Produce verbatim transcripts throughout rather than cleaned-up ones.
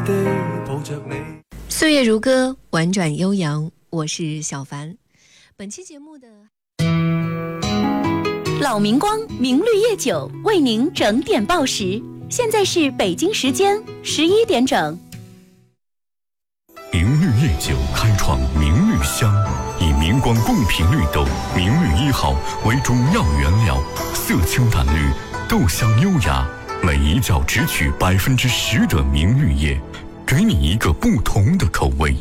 岁月如歌，婉转悠扬，我是小凡。本期节目的老明光明绿夜酒为您整点报时，现在是北京时间十一点整。 明绿夜酒开创明绿香，以明光贡品绿豆明绿一号为主要原料，色清淡绿，豆香优雅，每一窖只取百分之十的明绿叶，给你一个不同的口味。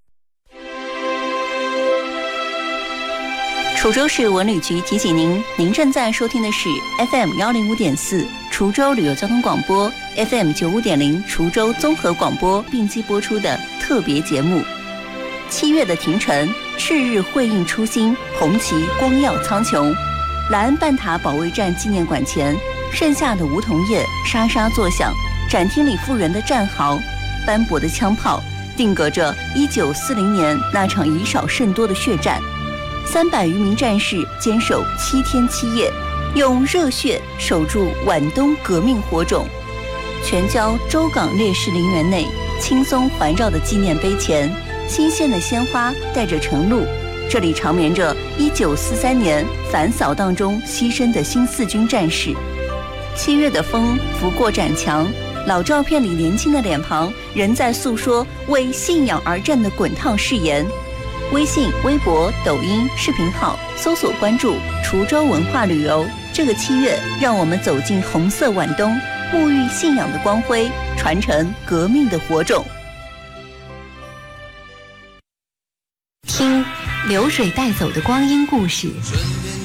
滁州市文旅局提醒您，您正在收听的是 F M 一零五点四 滁州旅游交通广播 F M 九五点零 滁州综合广播并机播出的特别节目。七月的庭晨，赤日辉映初心，红旗光耀苍穹。莱恩半塔保卫战纪念馆前，盛夏的梧桐叶沙沙作响，展厅里复原的战壕，斑驳的枪炮，定格着一九四零年那场以少胜多的血战。三百余名战士坚守七天七夜，用热血守住皖东革命火种。全郊周港烈士陵园内，青松环绕的纪念碑前，新鲜的鲜花带着晨露，这里长眠着一九四三年反扫荡中牺牲的新四军战士。七月的风拂过展墙，老照片里年轻的脸庞仍在诉说为信仰而战的滚烫誓言。微信、微博、抖音视频号搜索关注滁州文化旅游。这个七月，让我们走进红色皖东，沐浴信仰的光辉，传承革命的火种。 听流水带走的光阴故事，